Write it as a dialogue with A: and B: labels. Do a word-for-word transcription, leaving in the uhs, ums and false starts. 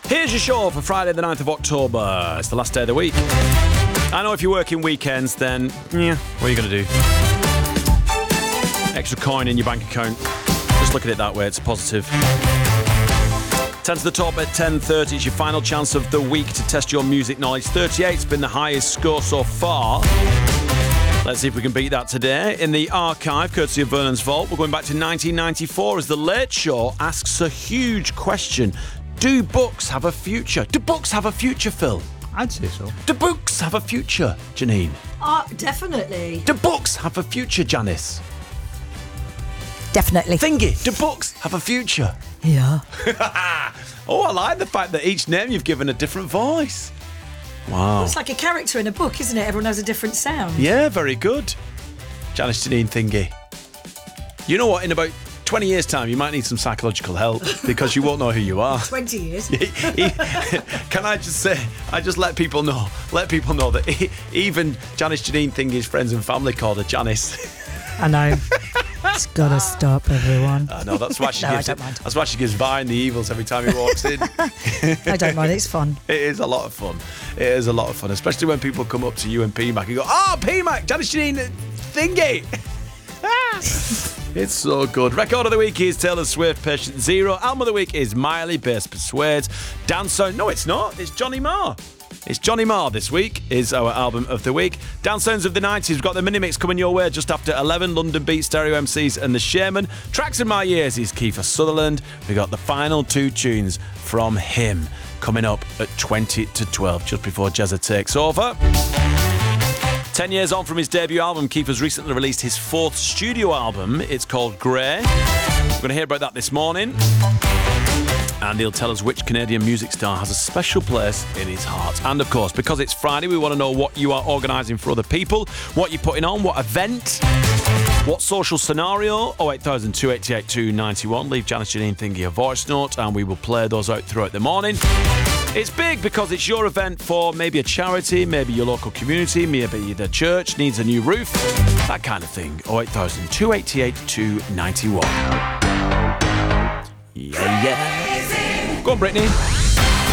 A: Here's your show for Friday the ninth of October. It's the last day of the week. I know if you're working weekends, then, yeah, what are you going to do? Extra coin in your bank account. Just look at it that way, it's positive. ten to the top at ten thirty. It's your final chance of the week to test your music knowledge. thirty-eight's been the highest score so far. Let's see if we can beat that today. In the archive, courtesy of Vernon's Vault, we're going back to nineteen ninety-four as The Late Show asks a huge question. Do books have a future? Do books have a future, Phil?
B: I'd say so.
A: Do books have a future, Janine?
C: Uh, definitely.
A: Do books have a future, Janice?
D: Definitely.
A: Thingy, do books have a future?
D: Yeah.
A: Oh, I like the fact that each name you've given a different voice. Wow.
C: It's like a character in a book, isn't it? Everyone has a different sound.
A: Yeah, very good. Janice Janine Thingy. You know what? In about twenty years' time, you might need some psychological help because you won't know who you are.
C: twenty years.
A: Can I just say, I just let people know, let people know that even Janice Janine Thingy's friends and family called her Janice.
D: I know. It's got to stop, everyone.
A: I know, that's why she
D: No,
A: gives
D: I don't
A: it,
D: mind.
A: that's why she gives Vine the evils every time he walks in.
D: I don't mind, it's fun.
A: It is a lot of fun. It is a lot of fun, especially when people come up to you and P Mac and go, "Oh, P Mac, Janice Janine Thingy." It's so good. Record of the week is Taylor Swift, Patient Zero. Album of the week is Miley, Bass Persuades. Dance Sound, no it's not, it's Johnny Marr. It's Johnny Marr this week is our album of the week. Dance Sounds of the nineties, we've got the mini-mix coming your way just after eleven. London Beat, Stereo M Cs and The Shaman. Tracks in My Years is Kiefer Sutherland. We got the final two tunes from him coming up at twenty to twelve, just before Jezza takes over. Ten years on from his debut album, Kiefer's recently released his fourth studio album. It's called Grey. We're going to hear about that this morning. And he'll tell us which Canadian music star has a special place in his heart. And of course, because it's Friday, we want to know what you are organising for other people, what you're putting on, what event, what social scenario. oh eight thousand, two eight eight, two nine one. Leave Janice Janine Thingy a voice note and we will play those out throughout the morning. It's big because it's your event for maybe a charity, maybe your local community, maybe the church needs a new roof, that kind of thing. oh eight thousand, two eight eight, two nine one. Yeah, yeah. Go on, Brittany.